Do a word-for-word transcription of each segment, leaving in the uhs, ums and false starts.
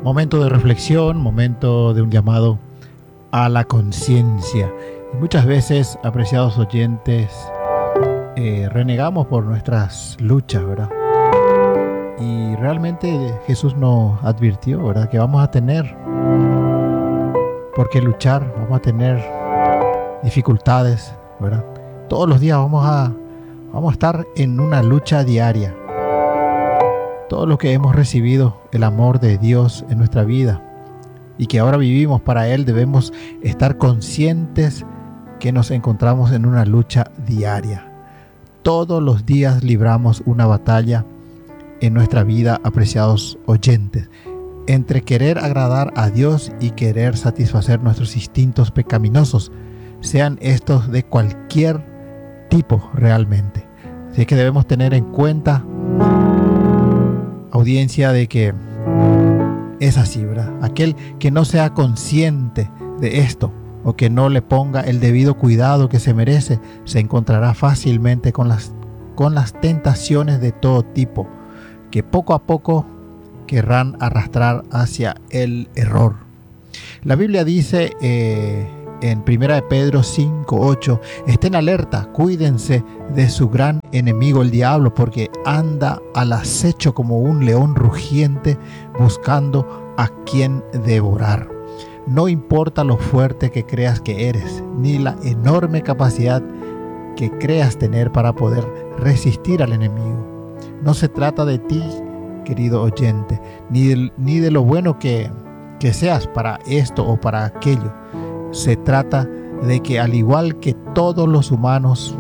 Momento de reflexión, momento de un llamado a la conciencia. Y muchas veces, apreciados oyentes, eh, renegamos por nuestras luchas, ¿verdad? Y realmente Jesús nos advirtió, ¿verdad?, que vamos a tener por qué luchar, vamos a tener dificultades, ¿verdad? Todos los días vamos a, vamos a estar en una lucha diaria. Todos los que hemos recibido el amor de Dios en nuestra vida y que ahora vivimos para Él, debemos estar conscientes que nos encontramos en una lucha diaria. Todos los días libramos una batalla en nuestra vida, apreciados oyentes, entre querer agradar a Dios y querer satisfacer nuestros instintos pecaminosos, sean estos de cualquier tipo realmente. Así que debemos tener en cuenta, audiencia, de que es así, ¿verdad? Aquel que no sea consciente de esto o que no le ponga el debido cuidado que se merece, se encontrará fácilmente con las, con las tentaciones de todo tipo, que poco a poco querrán arrastrar hacia el error. La Biblia dice eh, en primera de Pedro cinco ocho, estén alerta, cuídense de su gran enemigo el diablo, porque anda al acecho como un león rugiente buscando a quien devorar. No importa lo fuerte que creas que eres, ni la enorme capacidad que creas tener para poder resistir al enemigo. No se trata de ti, querido oyente, ni de, ni de lo bueno que, que seas para esto o para aquello. Se trata de que, al igual que todos los humanos,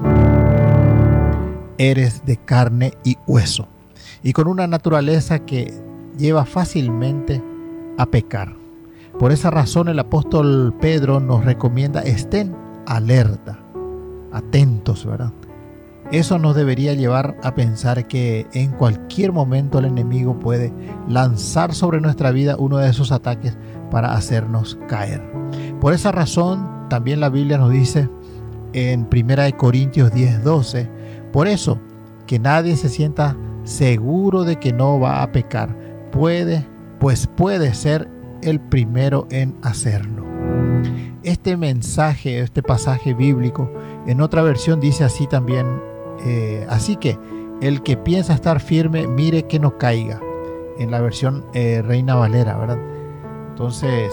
eres de carne y hueso, y con una naturaleza que lleva fácilmente a pecar. Por esa razón el apóstol Pedro nos recomienda estén alerta, atentos, ¿verdad? Eso nos debería llevar a pensar que en cualquier momento el enemigo puede lanzar sobre nuestra vida uno de esos ataques para hacernos caer. Por esa razón también la Biblia nos dice en primera de Corintios diez doce, por eso que nadie se sienta seguro de que no va a pecar, puede, pues puede ser el primero en hacerlo. Este mensaje, este pasaje bíblico, en otra versión dice así también, eh, así que el que piensa estar firme, mire que no caiga, en la versión eh, Reina Valera, ¿verdad? Entonces,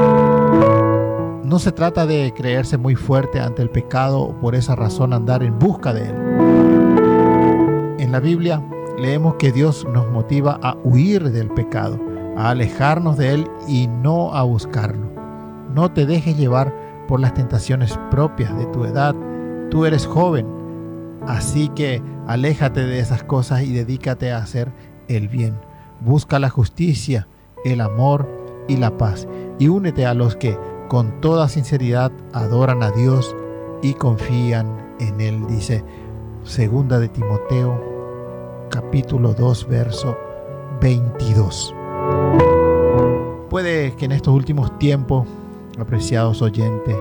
no se trata de creerse muy fuerte ante el pecado o por esa razón andar en busca de él. En la Biblia leemos que Dios nos motiva a huir del pecado, a alejarnos de él y no a buscarlo. No te dejes llevar por las tentaciones propias de tu edad. Tú eres joven, así que aléjate de esas cosas y dedícate a hacer el bien. Busca la justicia, el amor y la paz, y únete a los que con toda sinceridad adoran a Dios y confían en Él, dice Segunda de Timoteo, capítulo dos, verso veintidós. Puede que en estos últimos tiempos, apreciados oyentes,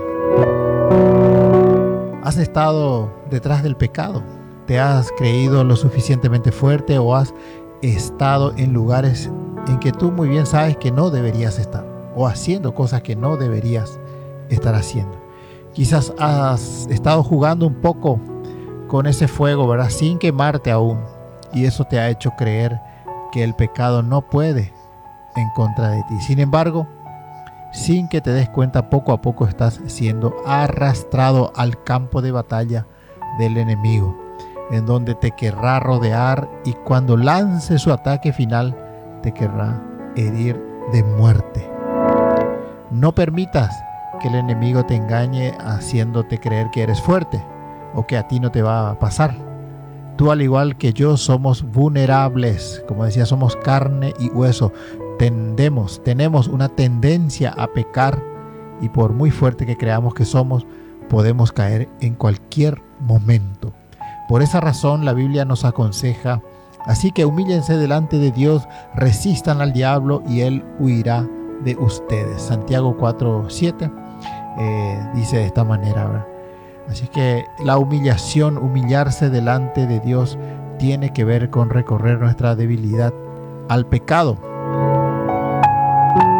has estado detrás del pecado, te has creído lo suficientemente fuerte o has estado en lugares en que tú muy bien sabes que no deberías estar, o haciendo cosas que no deberías estar haciendo. Quizás has estado jugando un poco con ese fuego, ¿verdad?, sin quemarte aún, y eso te ha hecho creer que el pecado no puede en contra de ti. Sin embargo, sin que te des cuenta, poco a poco estás siendo arrastrado al campo de batalla del enemigo, en donde te querrá rodear y cuando lance su ataque final te querrá herir de muerte. No permitas que el enemigo te engañe haciéndote creer que eres fuerte o que a ti no te va a pasar. Tú, al igual que yo, somos vulnerables, como decía, somos carne y hueso. Tendemos, tenemos una tendencia a pecar y por muy fuerte que creamos que somos, podemos caer en cualquier momento. Por esa razón la Biblia nos aconseja, así que humíllense delante de Dios, resistan al diablo y él huirá de ustedes. Santiago cuatro siete eh, dice de esta manera, ¿verdad? Así que la humillación, humillarse delante de Dios, tiene que ver con recorrer nuestra debilidad al pecado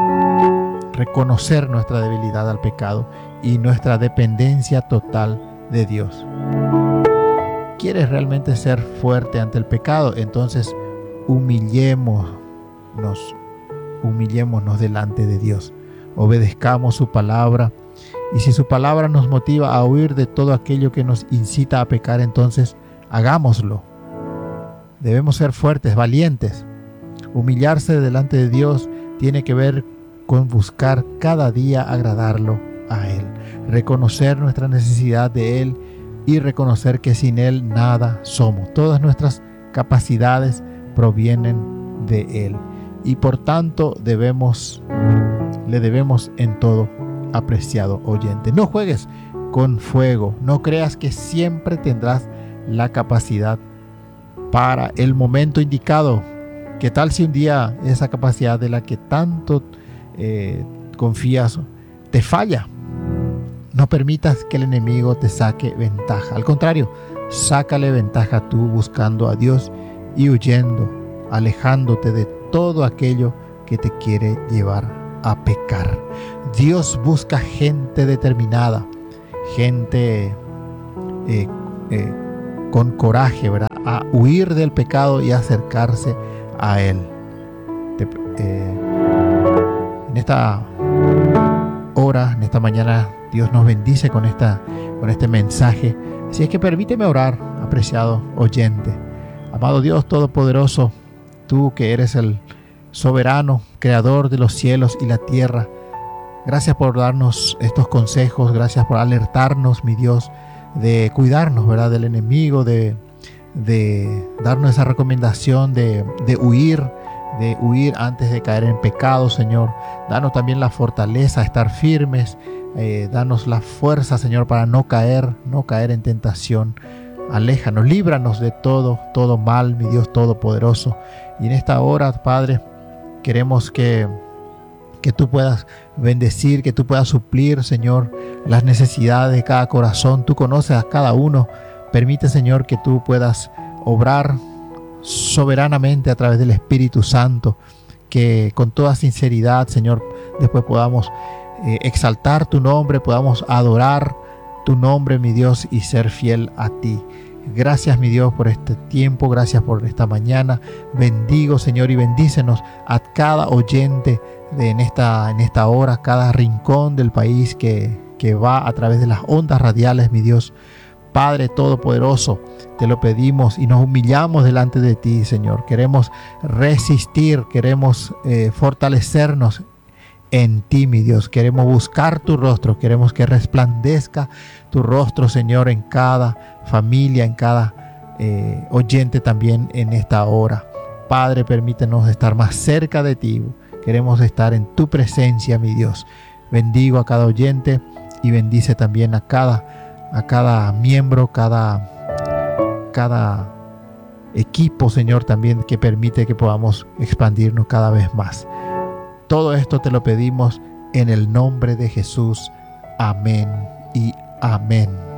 reconocer nuestra debilidad al pecado y nuestra dependencia total de Dios. ¿Quieres realmente ser fuerte ante el pecado? Entonces humillémonos, humillémonos delante de Dios. Obedezcamos su palabra. Y si su palabra nos motiva a huir de todo aquello que nos incita a pecar, entonces hagámoslo. Debemos ser fuertes, valientes. Humillarse delante de Dios tiene que ver con buscar cada día agradarlo a Él, reconocer nuestra necesidad de Él y reconocer que sin Él nada somos. Todas nuestras capacidades provienen de Él y por tanto debemos, le debemos en todo, apreciado oyente. No juegues con fuego, no creas que siempre tendrás la capacidad para el momento indicado. ¿Qué tal si un día esa capacidad de la que tanto eh, confías te falla? No permitas que el enemigo te saque ventaja. Al contrario, sácale ventaja tú buscando a Dios y huyendo, alejándote de todo aquello que te quiere llevar a pecar. Dios busca gente determinada, gente eh, eh, con coraje, ¿verdad?, a huir del pecado y acercarse a Él. Te, eh, en esta hora, en esta mañana, Dios nos bendice con, esta, con este mensaje. Así es que permíteme orar, apreciado oyente. Amado Dios Todopoderoso, tú que eres el soberano, creador de los cielos y la tierra, gracias por darnos estos consejos, gracias por alertarnos, mi Dios, de cuidarnos, ¿verdad?, del enemigo, de, de darnos esa recomendación de, de huir, de huir antes de caer en pecado, Señor. Danos también la fortaleza, estar firmes, eh, danos la fuerza, Señor, para no caer, no caer en tentación. Aléjanos, líbranos de todo, todo mal, mi Dios Todopoderoso. Y en esta hora, Padre, queremos que, que tú puedas bendecir, que tú puedas suplir, Señor, las necesidades de cada corazón. Tú conoces a cada uno. Permite, Señor, que tú puedas obrar soberanamente a través del Espíritu Santo, que con toda sinceridad, Señor, después podamos eh, exaltar tu nombre, podamos adorar tu nombre, mi Dios, y ser fiel a ti. Gracias, mi Dios, por este tiempo, gracias por esta mañana. Bendigo, Señor, y bendícenos a cada oyente de, en, esta, en esta hora, cada rincón del país que, que va a través de las ondas radiales, mi Dios. Padre Todopoderoso, te lo pedimos y nos humillamos delante de ti, Señor. Queremos resistir, queremos eh, fortalecernos en ti, mi Dios. Queremos buscar tu rostro, queremos que resplandezca tu rostro, Señor, en cada familia, en cada eh, oyente también en esta hora. Padre, permítenos estar más cerca de ti. Queremos estar en tu presencia, mi Dios. Bendigo a cada oyente y bendice también a cada a cada miembro, cada, cada equipo, Señor, también que permite que podamos expandirnos cada vez más. Todo esto te lo pedimos en el nombre de Jesús. Amén y amén.